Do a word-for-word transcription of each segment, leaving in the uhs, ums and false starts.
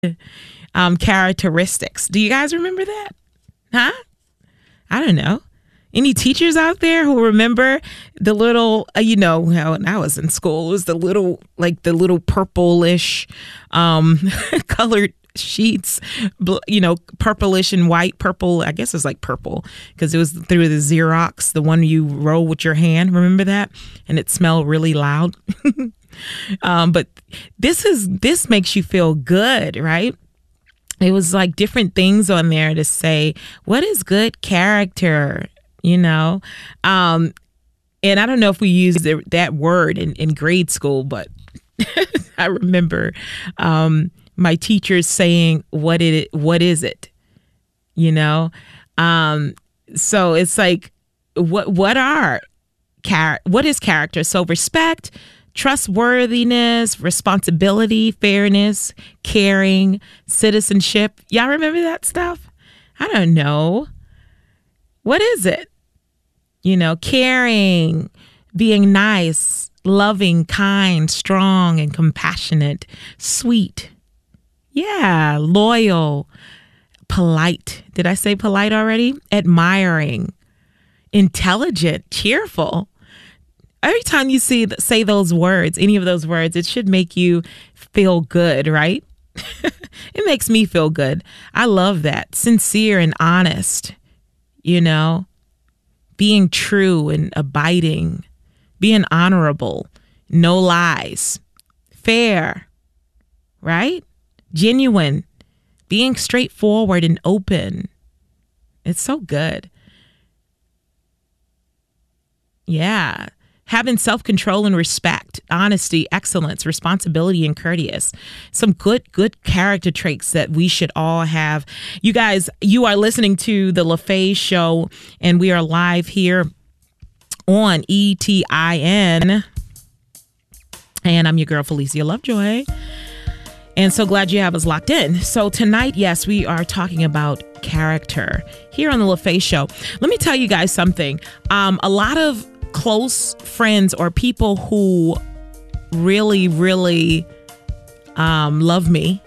um, characteristics. Do you guys remember that? Huh? I don't know. Any teachers out there who remember the little, uh, you know, when I was in school, it was the little, like the little purplish um, colored sheets, you know, purplish and white, purple. I guess it's like purple because it was through the Xerox, the one you roll with your hand. Remember that? And it smelled really loud. um, but this is this makes you feel good, right? It was like different things on there to say, what is good character? You know, um, and I don't know if we used the, that word in, in grade school, but I remember um, my teachers saying, "What it? What is it?" You know, um, so it's like, what? What are char- What is character? So respect, trustworthiness, responsibility, fairness, caring, citizenship. Y'all remember that stuff? I don't know. What is it? You know, caring, being nice, loving, kind, strong, and compassionate, sweet. Yeah, loyal, polite. Did I say polite already? Admiring, intelligent, cheerful. Every time you see say those words, any of those words, it should make you feel good, right? It makes me feel good. I love that. Sincere and honest, you know, being true and abiding, being honorable, no lies, fair, right? Genuine, being straightforward and open. It's so good. Yeah. Having self-control and respect, honesty, excellence, responsibility, and courteous. Some good, good character traits that we should all have. You guys, you are listening to the LaFaye Show, and we are live here on E T I N. And I'm your girl, Felicia Lovejoy. And so glad you have us locked in. So tonight, yes, we are talking about character here on the LaFaye Show. Let me tell you guys something. Um, a lot of close friends or people who really, really um, love me.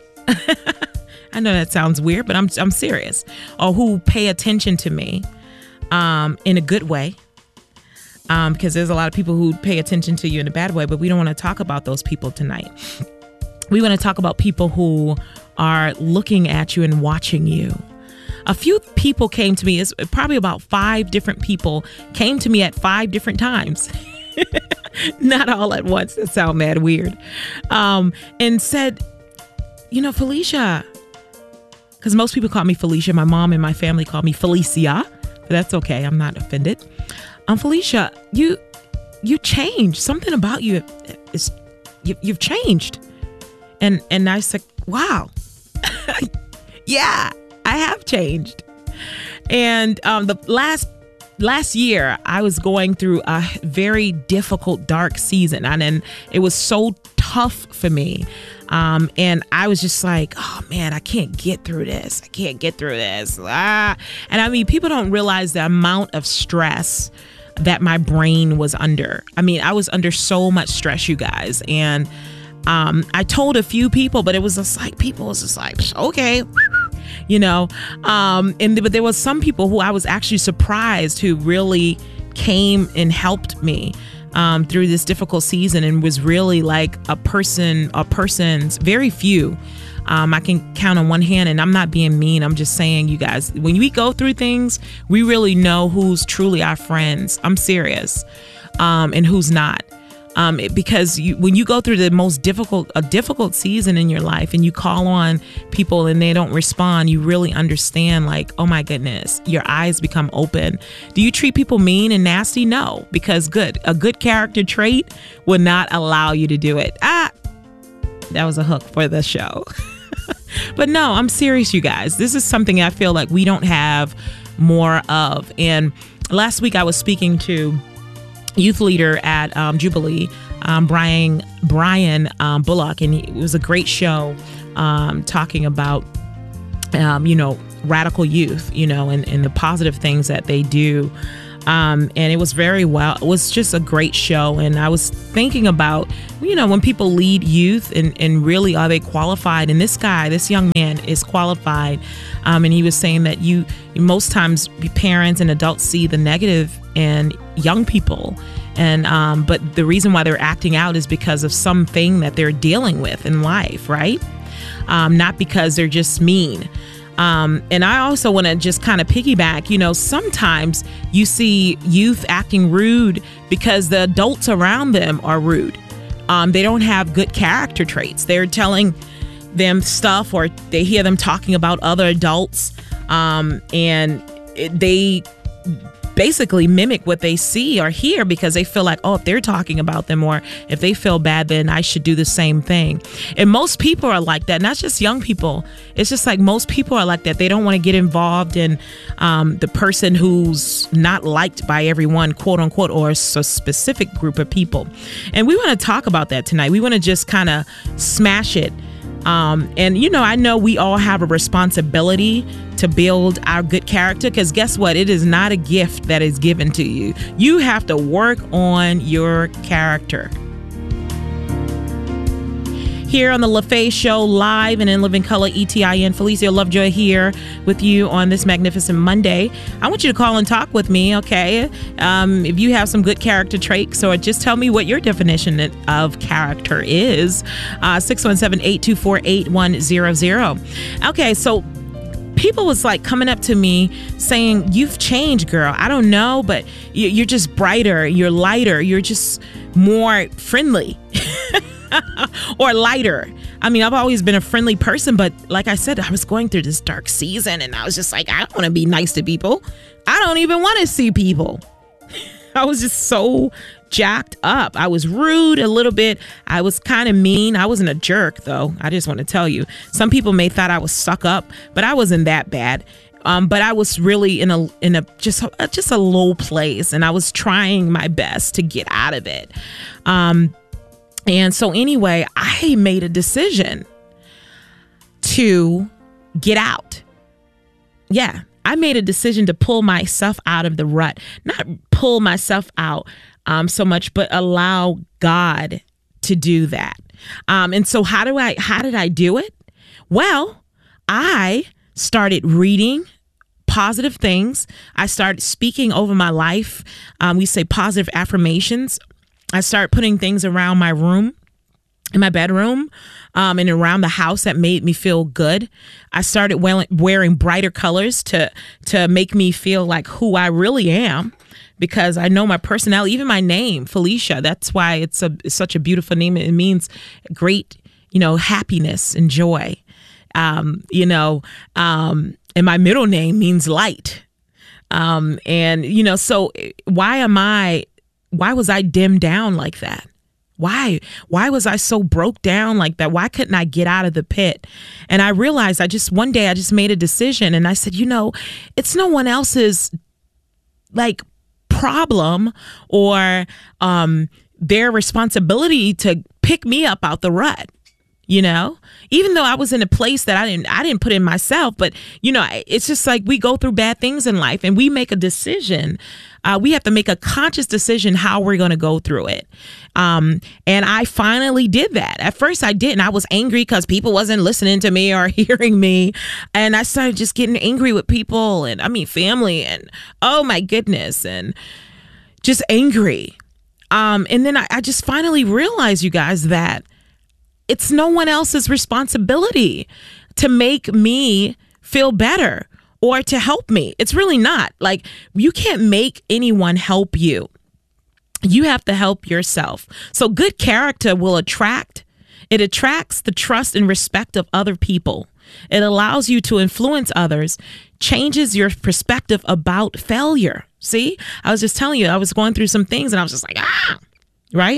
I know that sounds weird, but I'm I'm serious. Or who pay attention to me um, in a good way. Um, because there's a lot of people who pay attention to you in a bad way, but we don't want to talk about those people tonight. We want to talk about people who are looking at you and watching you. A few people came to me, it's probably about five different people came to me at five different times. Not all at once. That sounds mad weird. Um, and said, you know, Felicia, because most people call me Felicia. My mom and my family call me Felicia, but that's okay. I'm not offended. Um, Felicia, you you changed. Something about you is you, you've changed. And and I said, wow, yeah. I have changed. And um, the last last year, I was going through a very difficult, dark season. And, and it was so tough for me. Um, and I was just like, oh, man, I can't get through this. I can't get through this. Ah. And I mean, people don't realize the amount of stress that my brain was under. I mean, I was under so much stress, you guys. And um, I told a few people, but it was just like, people was just like, okay. You know, um, and but there was some people who I was actually surprised who really came and helped me um, through this difficult season and was really like a person, a person's very few. Um, I can count on one hand, and I'm not being mean. I'm just saying, you guys, when we go through things, we really know who's truly our friends. I'm serious, um, and who's not. Um, it, because you, when you go through the most difficult, a difficult season in your life and you call on people and they don't respond, you really understand like, oh my goodness, your eyes become open. Do you treat people mean and nasty? No, because good, a good character trait would not allow you to do it. Ah, that was a hook for the show. But no, I'm serious, you guys. This is something I feel like we don't have more of. And last week I was speaking to youth leader at um, Jubilee, um, Brian Brian um, Bullock, and he, it was a great show um, talking about, um, you know, radical youth, you know, and, and the positive things that they do Um, and it was very well. It was just a great show. And I was thinking about, you know, when people lead youth and, and really are they qualified? And this guy, this young man is qualified. Um, and he was saying that you most times parents and adults see the negative in young people. And um, but the reason why they're acting out is because of something that they're dealing with in life, right? Um, not because they're just mean. Um, and I also want to just kind of piggyback, you know, sometimes you see youth acting rude because the adults around them are rude. Um, they don't have good character traits. They're telling them stuff, or they hear them talking about other adults, um, and it, they basically mimic what they see or hear because they feel like, oh, if they're talking about them or if they feel bad, then I should do the same thing. And most people are like that, not just young people. It's just like most people are like that. They don't want to get involved in um, the person who's not liked by everyone, quote unquote, or a specific group of people. And we want to talk about that tonight. We want to just kind of smash it. Um, and, you know, I know we all have a responsibility to build our good character, because guess what? It is not a gift that is given to you. You have to work on your character. Here on the LaFaye Show, live and in living color, E T I N, Felicia Lovejoy here with you on this magnificent Monday. I want you to call and talk with me, okay? Um, if you have some good character traits, or just tell me what your definition of character is. Uh, six one seven, eight two four, eight one zero zero. Okay, so people was like coming up to me saying, you've changed, girl. I don't know, but you're just brighter, you're lighter, you're just more friendly. Or lighter. I mean, I've always been a friendly person, but like I said, I was going through this dark season and I was just like, I don't want to be nice to people. I don't even want to see people. I was just so jacked up. I was rude a little bit. I was kind of mean. I wasn't a jerk, though. I just want to tell you. Some people may thought I was stuck up, but I wasn't that bad. Um, but I was really in a in a just a, just a low place, and I was trying my best to get out of it. Um, And so anyway, I made a decision to get out. Yeah, I made a decision to pull myself out of the rut, not pull myself out um, so much, but allow God to do that. Um, and so how do I, how did I do it? Well, I started reading positive things. I started speaking over my life. Um, we say positive affirmations. I started putting things around my room, in my bedroom, um, and around the house that made me feel good. I started wearing brighter colors to to make me feel like who I really am, because I know my personality, even my name, Felicia. That's why it's a it's such a beautiful name. It means great, you know, happiness and joy. Um, you know, um, and my middle name means light. Um, and you know, so why am I? Why was I dimmed down like that? Why? Why was I so broke down like that? Why couldn't I get out of the pit? And I realized I just, one day I just made a decision and I said, you know, it's no one else's like problem or um, their responsibility to pick me up out the rut. You know, even though I was in a place that I didn't, I didn't put in myself, but you know, it's just like we go through bad things in life and we make a decision. Uh, we have to make a conscious decision how we're going to go through it. Um, and I finally did that. At first I didn't. I was angry because people wasn't listening to me or hearing me. And I started just getting angry with people and I mean, family and oh my goodness. And just angry. Um, and then I, I just finally realized, you guys, that it's no one else's responsibility to make me feel better or to help me. It's really not. Like, you can't make anyone help you. You have to help yourself. So good character will attract, it attracts the trust and respect of other people. It allows you to influence others, changes your perspective about failure. See, I was just telling you, I was going through some things and I was just like, ah, right?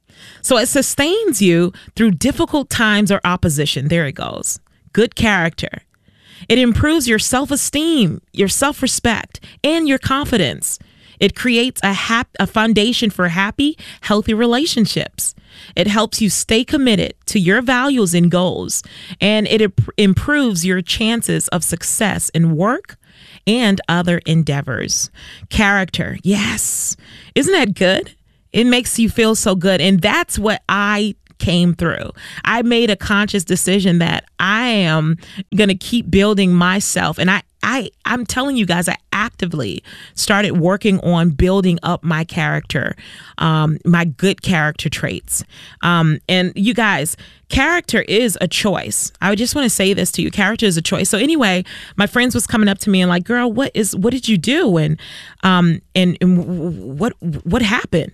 So it sustains you through difficult times or opposition. There it goes. Good character. It improves your self-esteem, your self-respect, and your confidence. It creates a, hap- a foundation for happy, healthy relationships. It helps you stay committed to your values and goals, and it imp- improves your chances of success in work and other endeavors. Character. Yes. Isn't that good? It makes you feel so good. And that's what I came through. I made a conscious decision that I am going to keep building myself. And I, I, I'm telling you guys, I actively started working on building up my character, um, my good character traits. Um, and you guys, character is a choice. I just want to say this to you. Character is a choice. So anyway, my friends was coming up to me and like, girl, what is, what did you do? And, um, and, and what, what happened?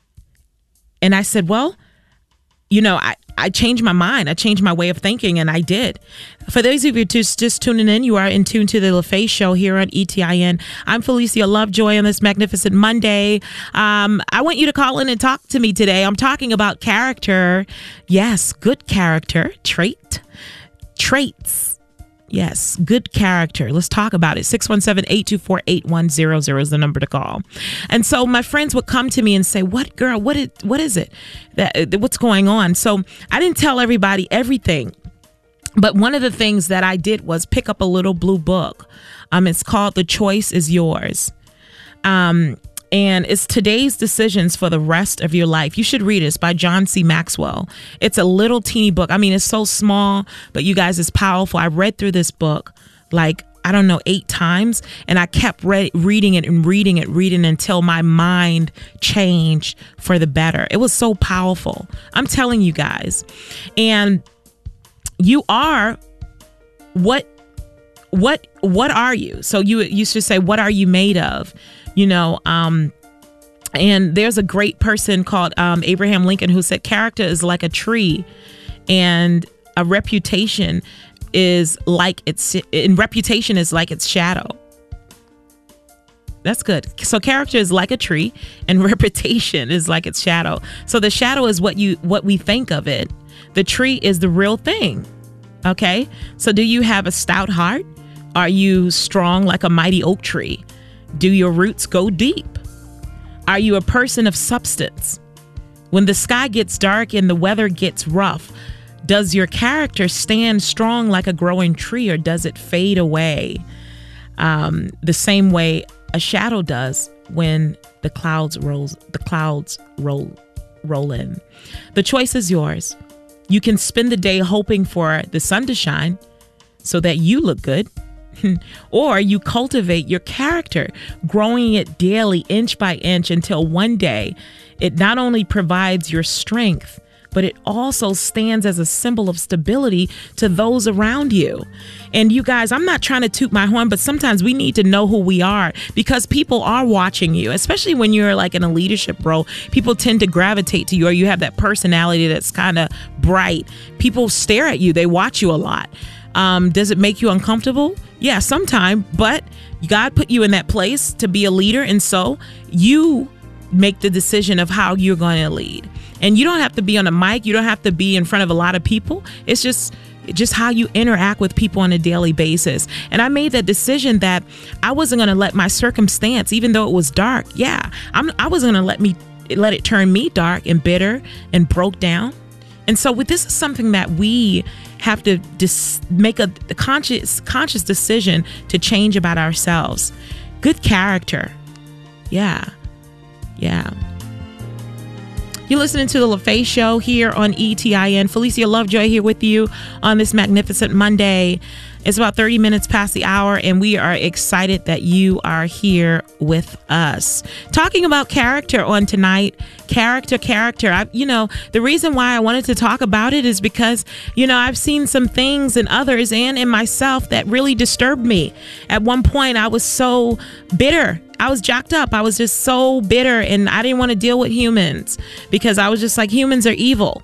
And I said, well, you know, I, I changed my mind. I changed my way of thinking, and I did. For those of you just, just tuning in, you are in tune to the LaFace Show here on E T I N. I'm Felicia Lovejoy on this magnificent Monday. Um, I want you to call in and talk to me today. I'm talking about character. Yes, good character trait. Traits. Yes, good character. Let's talk about it. six one seven, eight two four, eight one zero zero is the number to call. And so my friends would come to me and say, what, girl, what is, what is it? That, what's going on? So I didn't tell everybody everything. But one of the things that I did was pick up a little blue book. Um, it's called The Choice Is Yours. Um, And it's today's decisions for the rest of your life. You should read it. It's by John C. Maxwell. It's a little teeny book. I mean, it's so small, but you guys, it's powerful. I read through this book like, I don't know, eight times. And I kept re- reading it and reading it, reading until my mind changed for the better. It was so powerful. I'm telling you guys. And you are what, what, what are you? So you used to say, what are you made of? You know, um, and there's a great person called um, Abraham Lincoln who said character is like a tree and a reputation is like its in reputation is like its shadow. That's good. So character is like a tree and reputation is like its shadow. So the shadow is what you what we think of it. The tree is the real thing. OK, so do you have a stout heart? Are you strong like a mighty oak tree? Do your roots go deep? Are you a person of substance? When the sky gets dark and the weather gets rough, does your character stand strong like a growing tree or does it fade away? Um, the same way a shadow does when the clouds rolls, the clouds roll, roll in. The choice is yours. You can spend the day hoping for the sun to shine so that you look good. Or you cultivate your character, growing it daily, inch by inch, until one day it not only provides your strength, but it also stands as a symbol of stability to those around you. And you guys, I'm not trying to toot my horn, but sometimes we need to know who we are because people are watching you, especially when you're like in a leadership role. People tend to gravitate to you, or you have that personality that's kind of bright. People stare at you. They watch you a lot. Um, does it make you uncomfortable? Yeah, sometime, but God put you in that place to be a leader. And so you make the decision of how you're going to lead. And you don't have to be on a mic. You don't have to be in front of a lot of people. It's just just how you interact with people on a daily basis. And I made that decision that I wasn't going to let my circumstance, even though it was dark. Yeah, I'm, I wasn't going to let me let it turn me dark and bitter and broke down. And so with this is something that we have to dis- make a, a conscious conscious decision to change about ourselves. Good character. Yeah. Yeah. You're listening to the LaFace Show here on E T I N. Felicia Lovejoy here with you on this magnificent Monday. It's about thirty minutes past the hour, and we are excited that you are here with us. Talking about character on tonight. Character, character. I, you know, the reason why I wanted to talk about it is because, you know, I've seen some things in others and in myself that really disturbed me. At one point, I was so bitter. I was jacked up. I was just so bitter, and I didn't want to deal with humans because I was just like, humans are evil.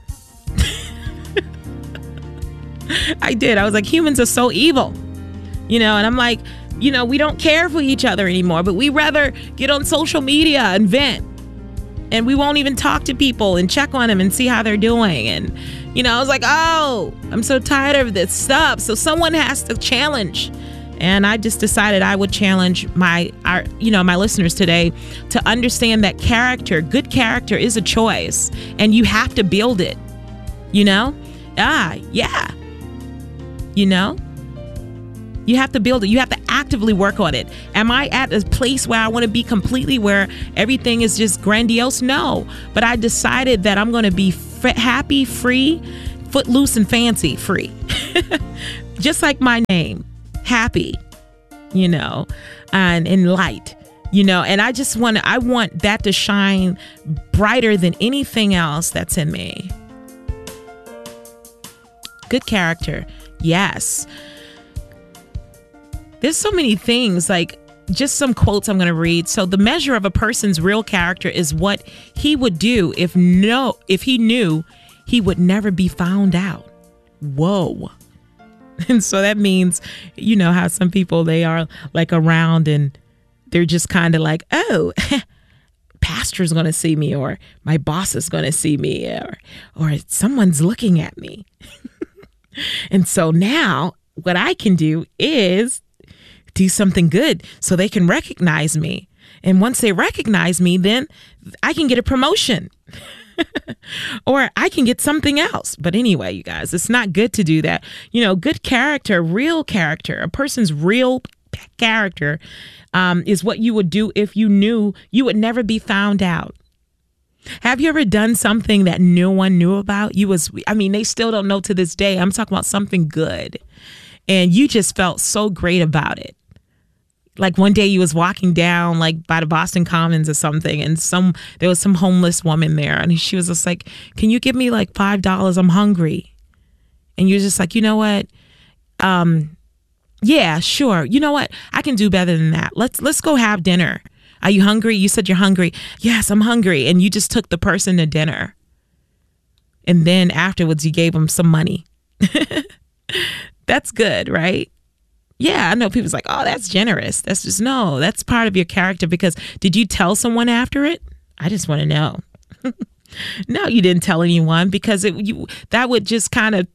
I did. I was like, humans are so evil, you know, and I'm like, you know, we don't care for each other anymore, but we rather get on social media and vent, and we won't even talk to people and check on them and see how they're doing. And, you know, I was like, oh, I'm so tired of this stuff. So someone has to challenge. And I just decided I would challenge my, our, you know, my listeners today to understand that character, good character is a choice, and you have to build it, you know? Ah, yeah. You know, you have to build it. You have to actively work on it. Am I at a place where I want to be completely where everything is just grandiose? No. But I decided that I'm going to be f- happy, free, footloose, and fancy free. Just like my name, happy, you know, and in light. You know, and I just want to, I want that to shine brighter than anything else that's in me. Good character. Yes. There's so many things, like just some quotes I'm going to read. So the measure of a person's real character is what he would do if no, if he knew he would never be found out. Whoa. And so that means, you know, how some people, they are like around and they're just kind of like, oh, pastor's going to see me, or my boss is going to see me, or, or someone's looking at me. And so now what I can do is do something good so they can recognize me. And once they recognize me, then I can get a promotion or I can get something else. But anyway, you guys, it's not good to do that. You know, good character, real character, a person's real character um, is what you would do if you knew you would never be found out. Have you ever done something that no one knew about? You was, I mean, they still don't know to this day. I'm talking about something good. And you just felt so great about it. Like one day you was walking down like by the Boston Commons or something, and some there was some homeless woman there, and she was just like, can you give me like five dollars? I'm hungry. And you're just like, you know what? Um, yeah, sure. You know what? I can do better than that. Let's let's go have dinner. Are you hungry? You said you're hungry. Yes, I'm hungry. And you just took the person to dinner. And then afterwards you gave them some money. That's good, right? Yeah, I know people's like, oh, that's generous. That's just, no, that's part of your character. Because did you tell someone after it? I just want to know. No, you didn't tell anyone, because it, you, that would just kind of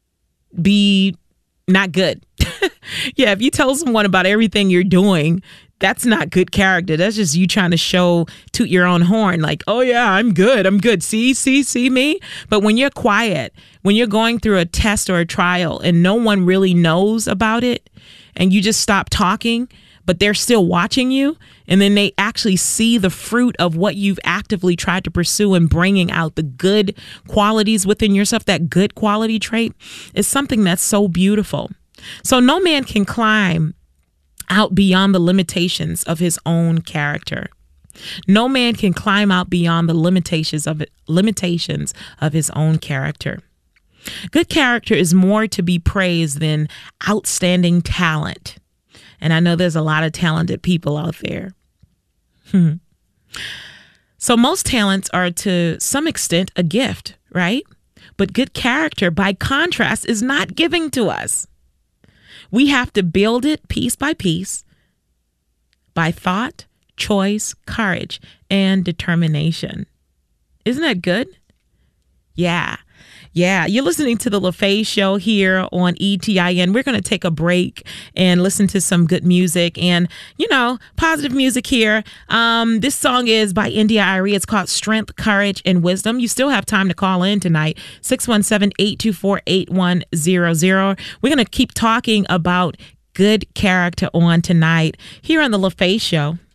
be not good. Yeah, if you tell someone about everything you're doing, that's not good character. That's just you trying to show, toot your own horn, like, oh yeah, I'm good. I'm good. See, see, see me. But when you're quiet, when you're going through a test or a trial and no one really knows about it, and you just stop talking, but they're still watching you, and then they actually see the fruit of what you've actively tried to pursue and bringing out the good qualities within yourself, that good quality trait is something that's so beautiful. So no man can climb out beyond the limitations of his own character. No man can climb out beyond the limitations of it, limitations of his own character. Good character is more to be praised than outstanding talent. And I know there's a lot of talented people out there. Hmm. So most talents are to some extent a gift, right? But good character, by contrast, is not given to us. We have to build it piece by piece by thought, choice, courage, and determination. Isn't that good? Yeah. Yeah, you're listening to the LaFaye Show here on E T I N. We're going to take a break and listen to some good music and, you know, positive music here. Um, this song is by India Arie. It's called Strength, Courage, and Wisdom. You still have time to call in tonight, six one seven, eight two four, eight one zero zero. We're going to keep talking about good character on tonight here on the LaFaye Show.